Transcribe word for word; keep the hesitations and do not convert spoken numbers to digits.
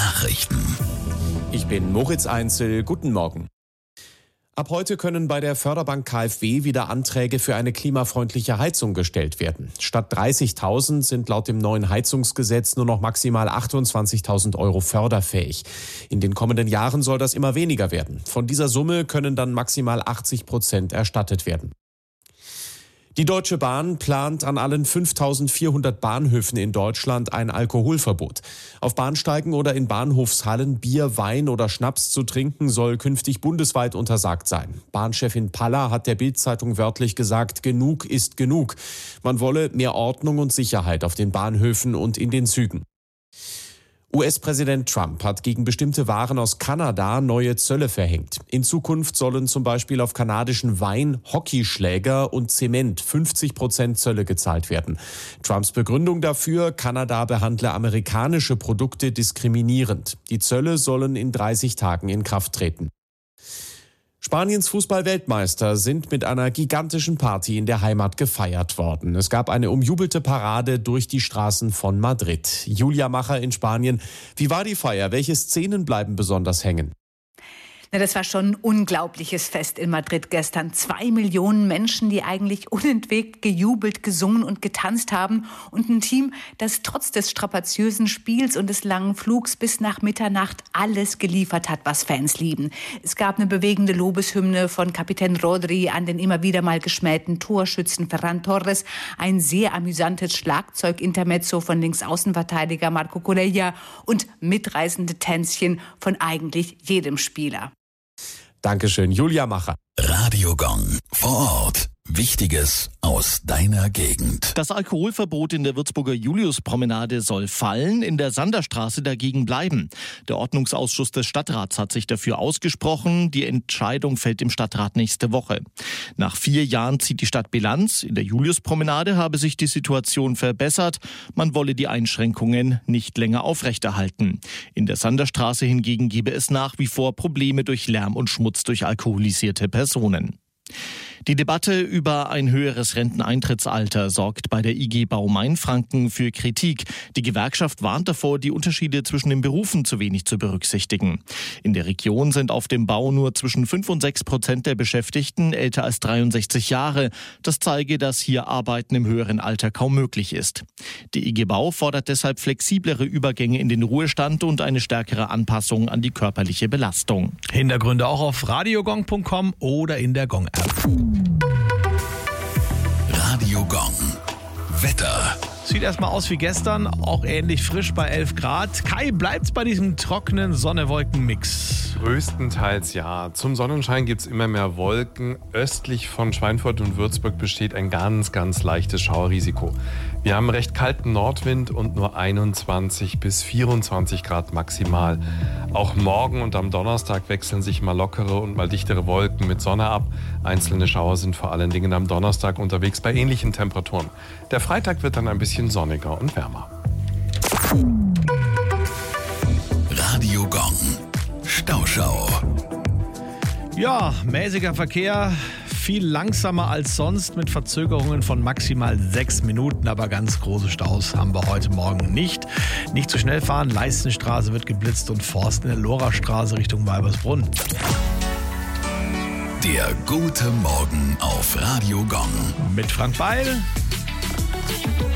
Nachrichten. Ich bin Moritz Einzel. Guten Morgen. Ab heute können bei der Förderbank KfW wieder Anträge für eine klimafreundliche Heizung gestellt werden. Statt dreißigtausend sind laut dem neuen Heizungsgesetz nur noch maximal achtundzwanzigtausend Euro förderfähig. In den kommenden Jahren soll das immer weniger werden. Von dieser Summe können dann maximal achtzig Prozent erstattet werden. Die Deutsche Bahn plant an allen fünftausendvierhundert Bahnhöfen in Deutschland ein Alkoholverbot. Auf Bahnsteigen oder in Bahnhofshallen Bier, Wein oder Schnaps zu trinken soll künftig bundesweit untersagt sein. Bahnchefin Paller hat der Bild-Zeitung wörtlich gesagt, genug ist genug. Man wolle mehr Ordnung und Sicherheit auf den Bahnhöfen und in den Zügen. U S-Präsident Trump hat gegen bestimmte Waren aus Kanada neue Zölle verhängt. In Zukunft sollen zum Beispiel auf kanadischen Wein, Hockeyschläger und Zement fünfzig Prozent Zölle gezahlt werden. Trumps Begründung dafür, Kanada behandle amerikanische Produkte diskriminierend. Die Zölle sollen in dreißig Tagen in Kraft treten. Spaniens Fußball-Weltmeister sind mit einer gigantischen Party in der Heimat gefeiert worden. Es gab eine umjubelte Parade durch die Straßen von Madrid. Julia Macher in Spanien. Wie war die Feier? Welche Szenen bleiben besonders hängen? Na, das war schon ein unglaubliches Fest in Madrid gestern. Zwei Millionen Menschen, die eigentlich unentwegt gejubelt, gesungen und getanzt haben. Und ein Team, das trotz des strapaziösen Spiels und des langen Flugs bis nach Mitternacht alles geliefert hat, was Fans lieben. Es gab eine bewegende Lobeshymne von Kapitän Rodri an den immer wieder mal geschmähten Torschützen Ferran Torres. Ein sehr amüsantes Schlagzeug-Intermezzo von Linksaußenverteidiger Marco Corella und mitreißende Tänzchen von eigentlich jedem Spieler. Dankeschön, Julia Macher. Radio Gong vor Ort. Wichtiges aus deiner Gegend. Das Alkoholverbot in der Würzburger Juliuspromenade soll fallen, in der Sanderstraße dagegen bleiben. Der Ordnungsausschuss des Stadtrats hat sich dafür ausgesprochen. Die Entscheidung fällt im Stadtrat nächste Woche. Nach vier Jahren zieht die Stadt Bilanz. In der Juliuspromenade habe sich die Situation verbessert. Man wolle die Einschränkungen nicht länger aufrechterhalten. In der Sanderstraße hingegen gebe es nach wie vor Probleme durch Lärm und Schmutz durch alkoholisierte Personen. Die Debatte über ein höheres Renteneintrittsalter sorgt bei der I G Bau Mainfranken für Kritik. Die Gewerkschaft warnt davor, die Unterschiede zwischen den Berufen zu wenig zu berücksichtigen. In der Region sind auf dem Bau nur zwischen fünf und sechs Prozent der Beschäftigten älter als dreiundsechzig Jahre. Das zeige, dass hier Arbeiten im höheren Alter kaum möglich ist. Die I G Bau fordert deshalb flexiblere Übergänge in den Ruhestand und eine stärkere Anpassung an die körperliche Belastung. Hintergründe auch auf radiogong punkt com oder in der Gong-App. Radio Gong. Wetter. Sieht erstmal aus wie gestern, auch ähnlich frisch bei elf Grad. Kai, bleibt's bei diesem trockenen Sonne-Wolken-Mix? Größtenteils ja. Zum Sonnenschein gibt es immer mehr Wolken. Östlich von Schweinfurt und Würzburg besteht ein ganz, ganz leichtes Schauerrisiko. Wir haben recht kalten Nordwind und nur einundzwanzig bis vierundzwanzig Grad maximal. Auch morgen und am Donnerstag wechseln sich mal lockere und mal dichtere Wolken mit Sonne ab. Einzelne Schauer sind vor allen Dingen am Donnerstag unterwegs bei ähnlichen Temperaturen. Der Freitag wird dann ein bisschen sonniger und wärmer. Radio Gong. Stauschau. Ja, mäßiger Verkehr. Viel langsamer als sonst mit Verzögerungen von maximal sechs Minuten, aber ganz große Staus haben wir heute Morgen nicht. Nicht zu schnell fahren, Leistenstraße wird geblitzt und Forst in der Lorastraße Richtung Weibersbrunn. Der gute Morgen auf Radio Gong. Mit Frank Beil.